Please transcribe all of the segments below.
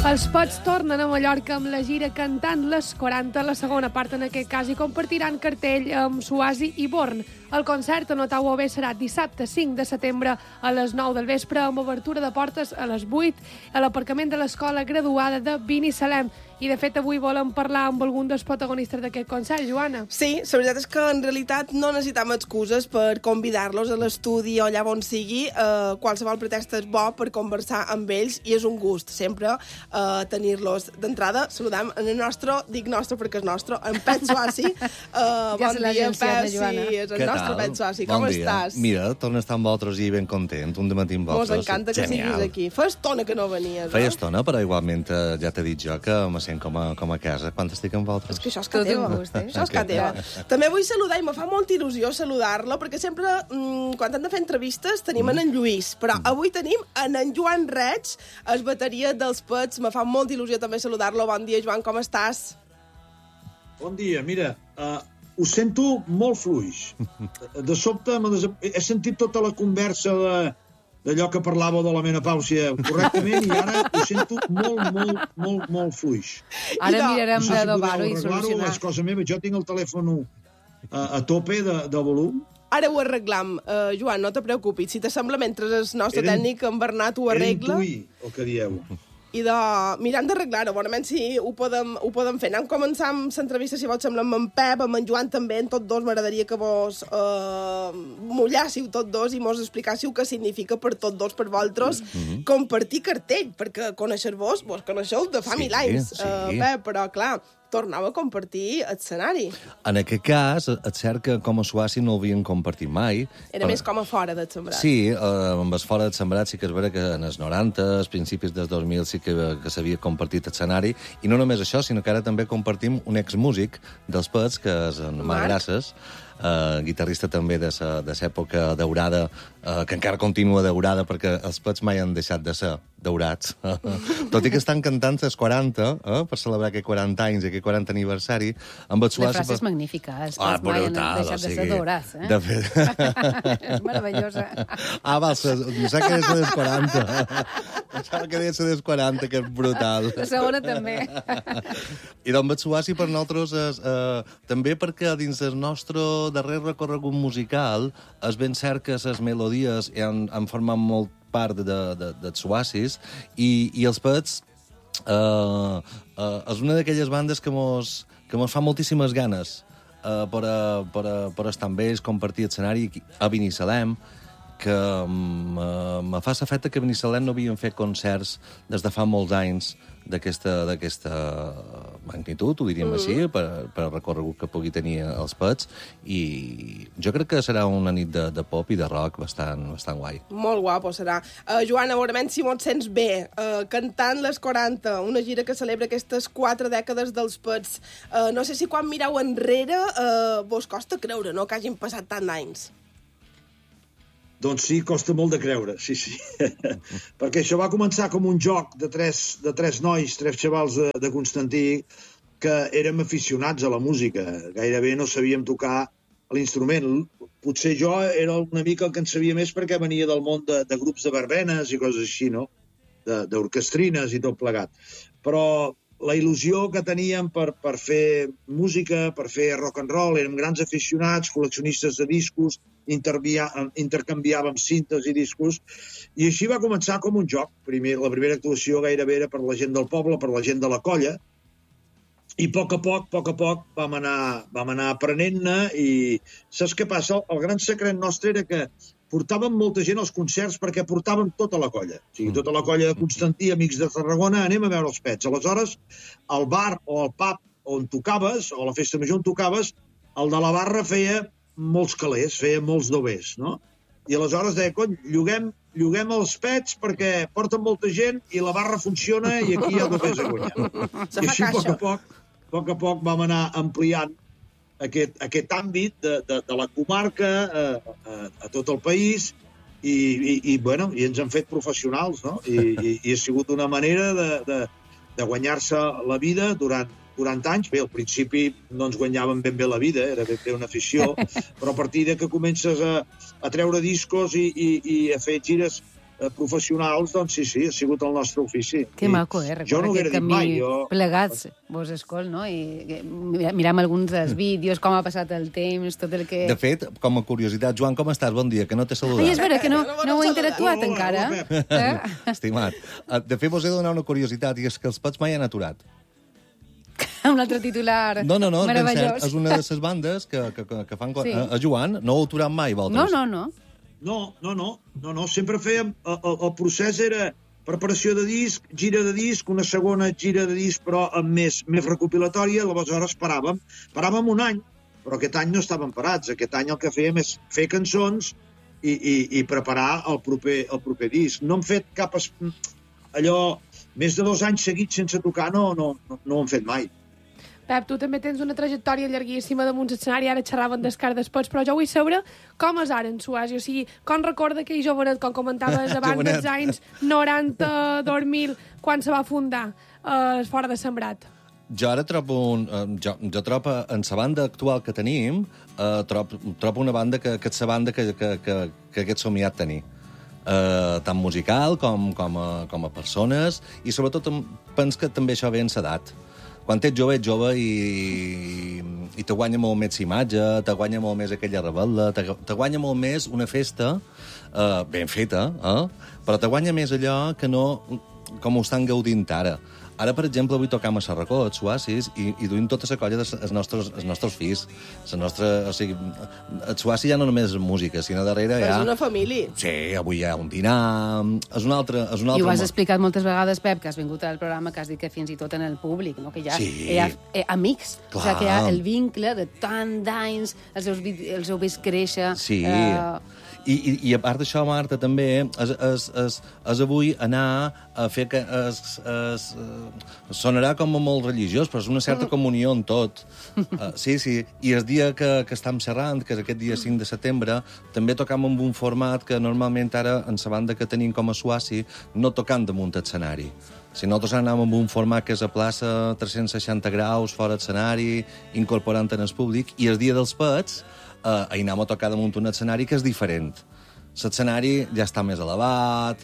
Els Pets tornen a Mallorca amb la gira Cantant les 40, la segona part en aquest cas, i compartiran cartell amb Suasi i Born. El concert a Notau OB serà dissabte 5 de setembre a les 9 del vespre, amb obertura de portes a les 8 a l'aparcament de l'escola graduada de Binissalem. I, de fet, avui volem parlar amb algun dels protagonistes d'aquest concert, Joana. Sí, la veritat és que en realitat no necessitem excuses per convidar-los a l'estudi o allà on sigui. Qualsevol pretext és bo per conversar amb ells i és un gust sempre tenir-los. D'entrada, saludem en el nostre, dic nostre perquè és nostre, en Pep Suasi. Bon dia, Pep, sí, és el nostre Pep Suasi. Com estàs? Mira, torno a estar amb vosaltres i ben content, un dematí amb vosaltres. Mos encanta que siguis aquí. Fa estona que no venies, Feia estona, però igualment ja t'he dit jo que me sent com a casa quan estic amb vosaltres. És que això és que teva. Això és que teva. També vull saludar, i me fa molta il·lusió saludar-lo, perquè sempre, quan hem de fer entrevistes, tenim en Lluís, però avui tenim en Joan Reig, el bateria dels Pets. Me fa molta il·lusió també saludar-lo. Bon dia, Joan, com estàs? Bon dia, mira, ho sento molt fluix. De sobte he sentit tota la conversa d'allò que parlàveu de la menopàusia correctament i ara ho sento molt fluix. Ara mirarem d'adobar-ho i solucionar. És cosa meva, jo tinc el telèfon a tope de volum. Ara ho arreglam, Joan, no te preocupis. Si t'assembla, mentre el nostre tècnic, en Bernat, ho arregla... Era intuir el que dieu. I mirant d'arreglar-ho, bonament si ho podem fer. Anem començar amb l'entrevista, si vols, amb en Pep, amb en Joan també, en tots dos. M'agradaria que vos mullássiu tots dos i mos explicassiu què significa per tots dos, per vosaltres, compartir cartell, perquè conèixer-vos coneixeu de fa 1000 anys, Pep, però clar, tornava a compartir escenari. En aquest cas, és cert que com a Suasi no ho havien compartit mai. Era més com a fora del sembrat. Sí, amb el fora del sembrat sí que és vera que en els 90, als principis dels 2000 sí que s'havia compartit escenari, i no només això, sinó que ara també compartim un exmúsic dels Pets, que és en Marc Grasses, guitarrista també de l'època daurada, que encara continua daurada perquè els Pets mai han deixat de ser daurats. Tot i que estan cantant els 40, per celebrar aquests 40 anys, aquest 40 aniversari, amb el Suasi... La frase és magnífica, els Pets mai han deixat de ser daurats. De fet... És meravellosa. Jo sé que deu ser dels 40. Pensava que deu ser dels 40, que és brutal. La segona també. I doncs el Suasi per nosaltres és... també perquè dins el nostre darrer recorregut musical és ben cert que les melodies han format molt part dels Suasis i els Pets és una d'aquelles bandes que mos fa moltíssimes ganes per estar amb ells, compartir escenari a Binissalem, que me fa l'efecte que a Binissalem no havien fet concerts des de fa molts anys d'aquesta magnitud, ho diríem així, per el recorregut que pugui tenir els Pets, i jo crec que serà una nit de pop i de rock bastant guai. Molt guapo serà. Joana, veurem si mos sents bé. Cantant les 40, una gira que celebra aquestes 4 dècades dels Pets. No sé si quan mireu enrere vos costa creure, no?, que hagin passat tant d'anys. Doncs sí, costa molt de creure, sí. Perquè això va començar com un joc de tres nois, 3 xavals de Constantí, que érem aficionats a la música. Gairebé no sabíem tocar l'instrument. Potser jo era una mica el que en sabia més perquè venia del món de grups de verbenes i coses així, no? D'orquestrines i tot plegat. Però la il·lusió que teníem per fer música, per fer rock and roll, érem grans aficionats, col·leccionistes de discos, intercanviàvem cintes i discos, i així va començar com un joc. La primera actuació gairebé era per la gent del poble, per la gent de la colla, i a poc a poc vam anar aprenent-ne, i saps què passa? El gran secret nostre era que portàvem molta gent als concerts perquè portàvem tota la colla. O sigui, tota la colla de Constantí, amics de Tarragona, anem a veure els Pets. Aleshores, al bar o al pub on tocaves, o a la festa major on tocaves, el de la barra feia molts calés, feia molts dobers, no? I aleshores deia, cony, lloguem els Pets perquè porten molta gent i la barra funciona i aquí hi ha dobers a guanyar. I així, a poc a poc vam anar ampliant aquest àmbit de la comarca a tot el país i ens han fet professionals, no? I ha sigut una manera de guanyar-se la vida durant anys. Bé, al principi no ens guanyàvem ben bé la vida, era ben bé una afició, però a partir de que comences a treure discos i a fer gires professionals, doncs sí, ha sigut el nostre ofici. Que maco, Jo no ho aquest haguera dit mai. plegats, vos escol, no? I miram alguns dels vídeos, com ha passat el temps, tot el que... De fet, com a curiositat, Joan, com estàs? Bon dia, que no t'he saludat. Ai, és vera que no ho he interactuat Hola, encara. hola, Estimat. De fet, vos he de donar una curiositat, i és que els Pets mai han aturat. Un altre titular No, ben meravellós. cert. És una de les bandes que fan... Sí. A Joan no ho ha aturat mai, vosaltres. No, sempre fèiem... El procés era preparació de disc, gira de disc, una segona gira de disc, però amb més recopilatòria, aleshores paràvem un any, però aquest any no estàvem parats. Aquest any el que fèiem és fer cançons i preparar el proper disc. No hem fet cap... Allò, més de 2 anys seguits sense tocar, no ho hem fet mai. Pep, tu també tens una trajectòria llarguíssima damunt l'escenari, ara xerraven d'Escar d'Espots, però jo vull saber com és ara en Suàcia, o sigui, com recorda aquell jovenet, com comentaves abans dels anys 90, 2000, quan se va fundar fora de Sembrat? Jo ara trobo jo trobo en la banda actual que tenim, trobo una banda que és la banda que hagués somiat tenir. Tant musical com a persones, i sobretot penso que també això ve en l'edat. Quan ets jove i te guanya molt més imatge, te guanya molt més aquella rebel·la, te guanya molt més una festa ben feta, però te guanya més allò que no com ho estan gaudint ara. Ara, per exemple, vull tocar a Massarracó, a Suàcis, i duim tota la colla dels nostres fills. O sigui, a Suàcis ja no només és música, sinó darrere Però hi ha... és una família. Sí, avui hi ha un dinar... És un altre I ho has explicat moltes vegades, Pep, que has vingut al programa, que has dit que fins i tot en el públic, no? Que hi ha amics. Clar. O sigui, que hi ha el vincle de tant d'anys, els heu vist créixer... Sí. I a part d'això, Marta, també és avui anar a fer que... sonarà com molt religiós, però és una certa comunió en tot. Sí. I el dia que estem xerrant, que és aquest dia 5 de setembre, també tocam amb un format que normalment ara, en la banda que tenim com a Suàci, no tocam damunt l'escenari. Si nosaltres anem amb un format que és a plaça 360 graus, fora escenari, incorporant en el públic, i el dia dels Pets hi anem a tocar damunt un escenari que és diferent. L'escenari ja està més elevat,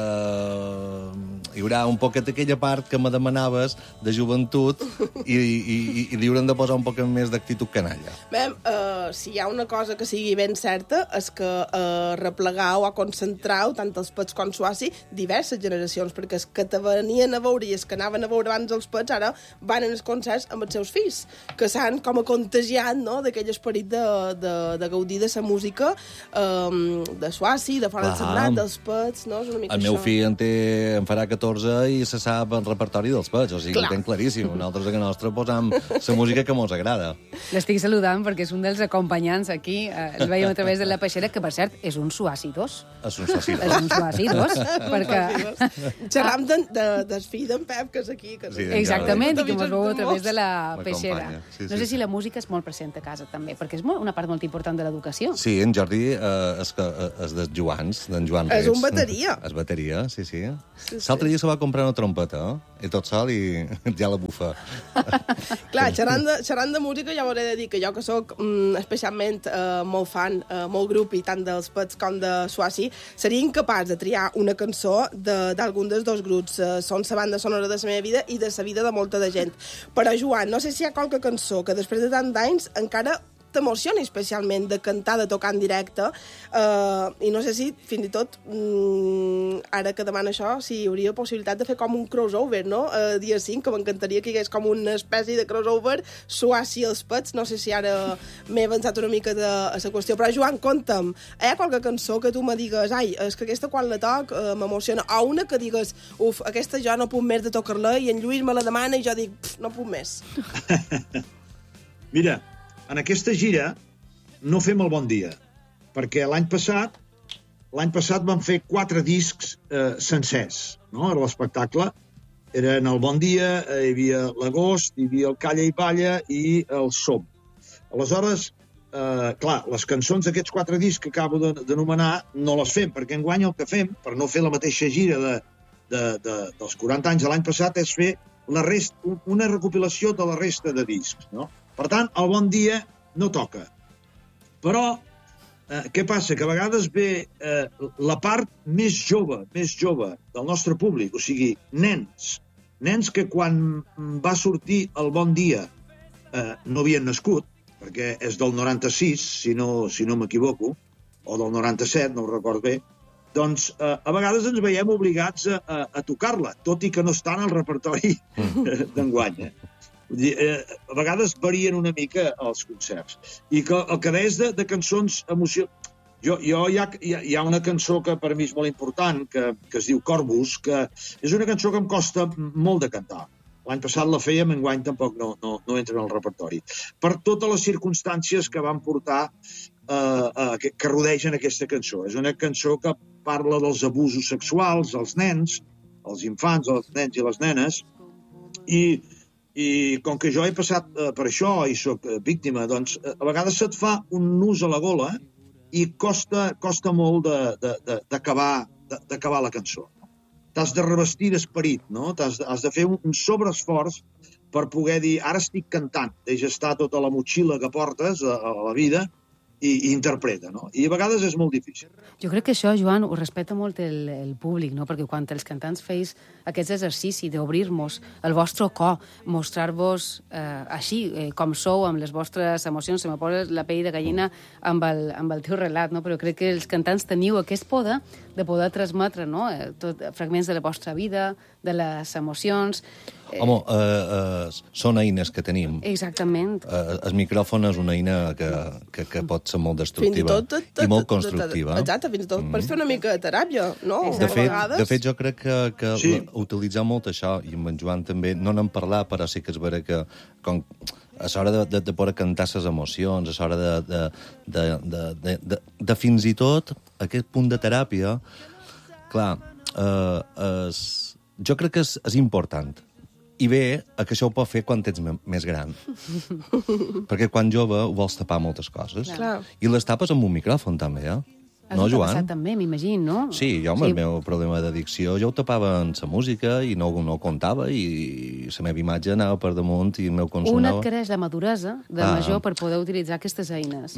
hi haurà un poquet aquella part que me demanaves de joventut i li haurem de posar un poc més d'actitud canalla. Bé, si hi ha una cosa que sigui ben certa és que replegau o concentrau, tant els Pets com Suàci, diverses generacions, perquè els que te venien a veure i els que anaven a veure abans els Pets ara van als concerts amb els seus fills, que s'han com a contagiat, no?, d'aquell esperit de gaudir de la música de Suàci, de fora del Sembrat, dels Pets, no? És una mica el meu fill en farà 14 i se sap el repertori dels Pets, o sigui, ho tenc claríssim. Nosaltres a casa nostra posam la música que mos agrada. L'estic saludant perquè és un dels acompanyants aquí. El veiem a través de la peixera, que per cert és un Suàci 2. És un Suàci 2. És un Suàci 2, perquè... Xerram del fill d'en Pep, que és aquí. Que sí, exactament, i que mos veu a través de la peixera. Sí. No sé si la música és molt present a casa, també, perquè és una part molt important de l'educació. Sí, en Jordi és dels Joans, d'en Joan Reig. És un bateria. És bateria, sí. L'altre dia se va comprar una trompeta, i tot sol, i ja la bufa. Clar, xerrant de música, ja hauré de dir que jo, que sóc especialment molt fan, molt grupi, tant dels Pets com de Suàci, seria incapaç de triar una cançó d'algun dels dos grups. Són la banda sonora de la meva vida i de la vida de molta de gent. Però, Joan, no sé si hi ha qualque cançó que després de tant d'anys encara t'emociona especialment de cantar, de tocar en directe, i no sé si, fins i tot, ara que demana això, si hi hauria possibilitat de fer com un crossover, no? Dia 5, que m'encantaria que hi hagués com una espècie de crossover, Suàci els Pets, no sé si ara m'he avançat una mica a la qüestió, però Joan, conta'm, hi ha qualque cançó que tu me digues, ai, és que aquesta quan la toc m'emociona, o una que digues, uf, aquesta jo no puc més de tocar-la, i en Lluís me la demana i jo dic, no puc més. Mira, en aquesta gira no fem el Bon Dia, perquè l'any passat vam fer 4 discs sencers, no? Era l'espectacle, eren el Bon Dia, hi havia l'Agost, hi havia el Calla i Balla i el Som. Aleshores, clar, les cançons d'aquests 4 discs que acabo d'anomenar no les fem, perquè enguany el que fem, per no fer la mateixa gira dels 40 anys de l'any passat, és fer una recopilació de la resta de discs, no? Per tant, el Bon Dia no toca. Però què passa? Que a vegades ve la part més jove del nostre públic, o sigui, nens que quan va sortir el Bon Dia no havien nascut, perquè és del 96, si no m'equivoco, o del 97, no ho recordo bé, doncs a vegades ens veiem obligats a tocar-la, tot i que no està en el repertori d'enguany. A vegades varien una mica els concerts. I que el que deies de cançons emocionants... Hi ha una cançó que per mi és molt important, que es diu Corvus, que és una cançó que em costa molt de cantar. L'any passat la fèiem, enguany tampoc no entra en el repertori. Per totes les circumstàncies que van portar que rodegen aquesta cançó. És una cançó que parla dels abusos sexuals als nens, als infants, als nens i les nenes, i com que jo he passat per això i sóc víctima, doncs a vegades se't fa un nus a la gola i costa molt d'acabar la cançó. T'has de revestir d'esperit, no? Has de fer un sobreesforç per poder dir, ara estic cantant, deixa estar tota la motxilla que portes a la vida i interpreta, no? I a vegades és molt difícil. Jo crec que això, Joan, ho respecta molt el públic, no? Perquè quan els cantants feis aquest exercici d'obrir-vos el vostre cor, mostrar-vos així, com sou, amb les vostres emocions, se me posa la pell de gallina amb el teu relat, no? Però crec que els cantants teniu aquest poder de poder transmetre, no? Fragments de la vostra vida, de les emocions... Home, són eines que tenim. Exactament. El micròfon és una eina que pot ser molt destructiva i molt constructiva. Exacte, fins i tot per fer una mica de teràpia, no? De fet, jo crec que sí. Utilitzar molt això, i amb en Joan també, no n'hem parlat, però sí que és vera que a l'hora de poder cantar les emocions, a l'hora de fins i tot aquest punt de teràpia, clar, jo crec que és important. I bé, que això ho pot fer quan ets més gran. Perquè quan jove ho vols tapar moltes coses. Clar. I les tapes amb un micròfon, també, No, Joan? Passat també, m'imagino, no? Sí, jo amb el meu problema d'addicció jo ho tapava en la música i no contava i la meva imatge anava per damunt i el meu consum Un adquireix la maduresa de major per poder utilitzar aquestes eines.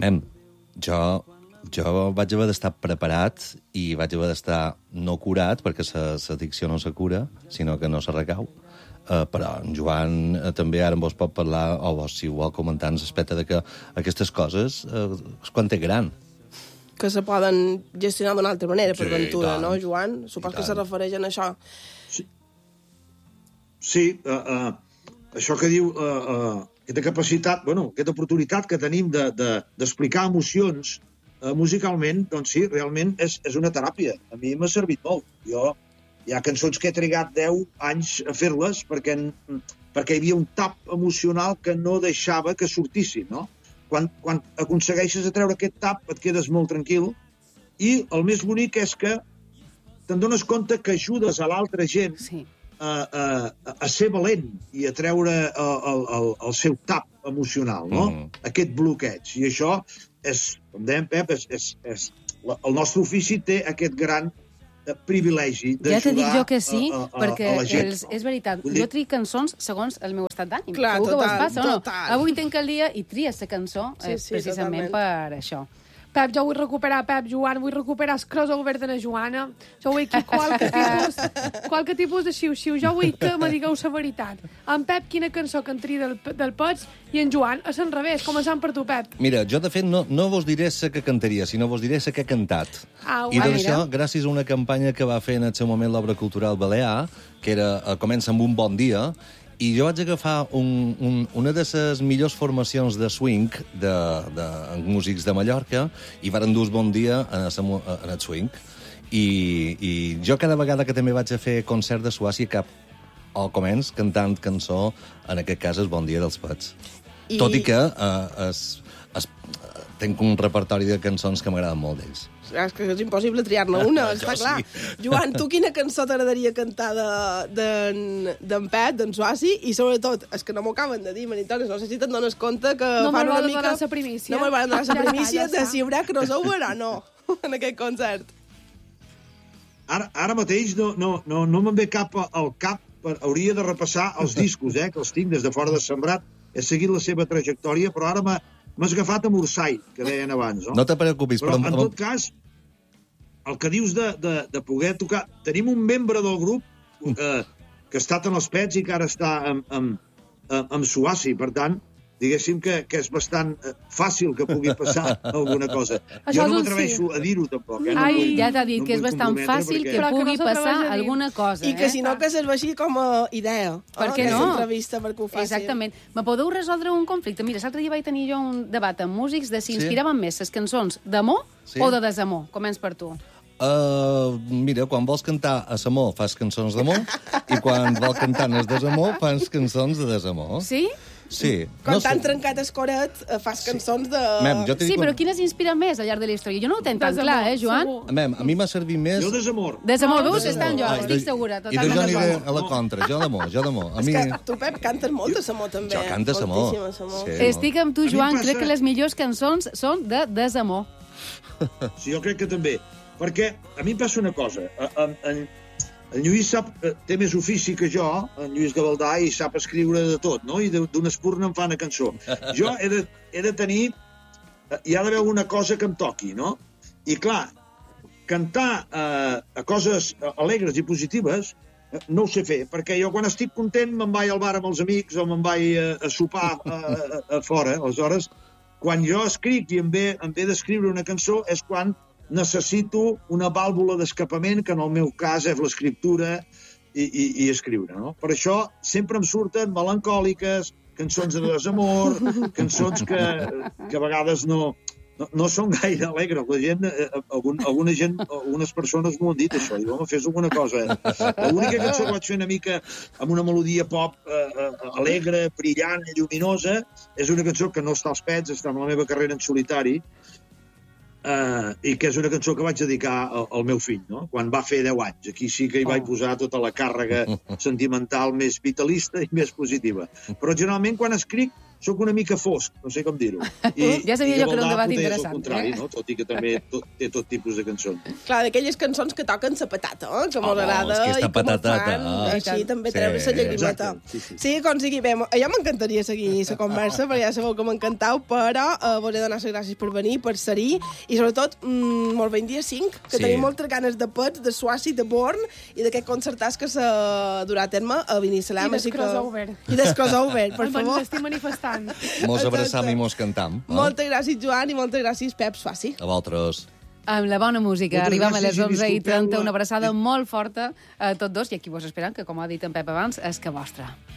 Jo vaig haver d'estar preparat i vaig haver d'estar no curat, perquè l'addicció no se cura, sinó que no se recau. Però en Joan també ara vos pot parlar, o vos, si ho vol comentar, en l'aspecte de que aquestes coses és quan té gran. Que se poden gestionar d'una altra manera, per ventura, tant, no, Joan? Supos que se refereix a això. Sí, això que diu, aquesta capacitat, aquesta oportunitat que tenim d'explicar emocions musicalment, doncs sí, realment és una teràpia. A mi m'ha servit molt. Hi ha cançons que he trigat 10 anys a fer-les perquè hi havia un tap emocional que no deixava que sortissin, no? Quan aconsegueixes treure aquest tap et quedes molt tranquil i el més bonic és que te'n dones compte que ajudes a l'altra gent a ser valent i a treure el seu tap emocional, no? Aquest bloqueig. I això és, com dèiem, Pep, el nostre ofici té aquest gran privilegi d'ajudar a la gent. Ja t'he dit jo que sí, perquè és veritat. Jo trio cançons segons el meu estat d'ànim. Clar, segur que vos passa, total. o no? Avui tenc el dia i tries la cançó precisament per això. Pep, jo vull recuperar, Joan, vull recuperar el crossover de la Joana. Jo vull aquí qualque tipus de xiu-xiu. Jo vull que me digueu la veritat. En Pep, quina cançó cantaria del Pets, i en Joan, a l'enrevés, començant per tu, Pep. Mira, jo, de fet, no vos diré la que cantaria, sinó vos diré la que he cantat. I d'això, gràcies a una campanya que va fer en el seu moment l'Obra Cultural Balear, que era Comença amb un bon dia, i jo vaig agafar una de les millors formacions de swing de músics de Mallorca i varen dur bon dia en el swing. I jo cada vegada que també vaig a fer concert de Suàcia començ cantant cançó, en aquest cas és Bon dia dels Pets. Tot i que tinc un repertori de cançons que m'agraden molt d'ells. És que és impossible triar-ne una, està clar. Joan, tu quina cançó t'agradaria cantar d'en Pep, d'en Suàcia, i sobretot, és que no m'ho acaben de dir, manitones, no sé si te'n dones compte que fan una mica... No me'l van donar la primícia de si hi haurà crossover o no, en aquest concert. Ara mateix no me'n ve cap al cap, hauria de repassar els discos, que els tinc des de fora de Sembrat, he seguit la seva trajectòria, però ara m'has agafat amb Ursai, que deien abans, no? No te preocupis, però en tot cas, el que dius de poder tocar... Tenim un membre del grup que ha estat en els Pets i que ara està amb Suassi, per tant, diguéssim que és bastant fàcil que pugui passar alguna cosa. Jo no m'atreveixo a dir-ho, tampoc. Ja t'ha dit que és bastant fàcil que pugui passar alguna cosa. I que si no, que serveixi com a idea. Per què no? Entrevista perquè ho faci. Exactament. Me podeu resoldre un conflicte? Mira, l'altre dia vaig tenir jo un debat amb músics de si inspiraven més les cançons d'amor o de desamor. Començ per tu. Mira, quan vols cantar a l'amor fas cançons d'amor i quan vols cantar en el desamor fas cançons de desamor. Sí? Sí. Quan t'han trencat el coret, fas cançons de... Sí, però quines inspira més al llarg de la història? Jo no ho tenc tan clar, Joan? A mi m'ha servit més... Jo desamor. Desamor, veus? Està en Joan, estic segura. I de jo aniré a la contra, jo d'amor. És que tu, Pep, cantes molt de samor, també. Jo canto samor. Estic amb tu, Joan. Crec que les millors cançons són de desamor. Sí, jo crec que també. Perquè a mi em passa una cosa. En Lluís té més ofici que jo, en Lluís Gavaldà, i sap escriure de tot, no? I d'una espurna em fa una cançó. Jo he de tenir... Hi ha d'haver alguna cosa que em toqui, no? I clar, cantar a coses alegres i positives no ho sé fer, perquè jo quan estic content me'n vaig al bar amb els amics o me'n vaig a sopar a fora. Aleshores, quan jo escric i em ve d'escriure una cançó és quan necessito una vàlvula d'escapament, que en el meu cas és l'escriptura i escriure, no? Per això sempre em surten melancòliques, cançons de desamor, cançons que a vegades no són gaire alegres. La gent, algunes persones m'ho han dit, això. Diu, home, fes alguna cosa. L'única cançó que vaig fer una mica amb una melodia pop alegre, brillant, lluminosa, és una cançó que no està als Pets, està en la meva carrera en solitari, i que és una cançó que vaig dedicar al meu fill, no? Quan va fer 10 anys. Aquí sí que hi vaig posar tota la càrrega sentimental més vitalista i més positiva. Però generalment quan escric soc una mica fosc, no sé com dir-ho. Ja sabia jo que era un debat interessant. És el contrari, no? Tot i que també té tot tipus de cançons. Clar, d'aquelles cançons que toquen la patata, que m'ho agrada. És que està patatata. Així també treure la llagrimeta. Sí, com sigui bé. A jo m'encantaria seguir la conversa, perquè ja sabeu que m'encantau, però volia donar les gràcies per venir, per ser-hi, i sobretot, molt ben dia 5, que tenim moltes ganes de Pets, de Suassi, de Born, i d'aquest concertàs que se durà a terme a Binissalem. I d'Escrossover. I d'Escrossover, per favor. Ens estic manifestant. Mos abraçam i mos cantam. Moltes gràcies, Joan, i moltes gràcies, Pep Suassi. A vosaltres. Amb la bona música. Arribem a les 11:30. Una abraçada molt forta a tots dos, i aquí vos esperant, que com ha dit en Pep abans, és que vostra.